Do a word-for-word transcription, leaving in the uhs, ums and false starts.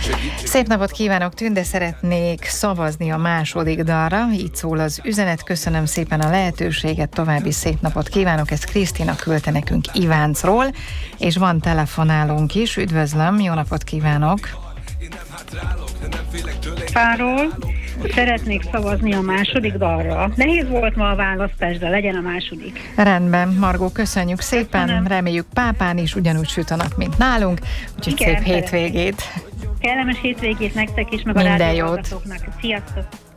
Szép napot kívánok, Tünde, szeretnék szavazni a második dalra, így szól az üzenet, köszönöm szépen a lehetőséget, további szép napot kívánok, ezt Krisztina küldte nekünk Iváncról, és van telefonálónk is, üdvözlöm, jó napot kívánok! Páról szeretnék szavazni a második dalra. Nehéz volt ma a választás, de legyen a második. Rendben, Margó, köszönjük szépen, Köszönöm. Reméljük Pápán is ugyanúgy süt a nap, mint nálunk, úgyhogy Igen, szép hétvégét! Kellemes hétvégét nektek is, meg Minden a jót. rádióhallgatóknak. Sziasztok!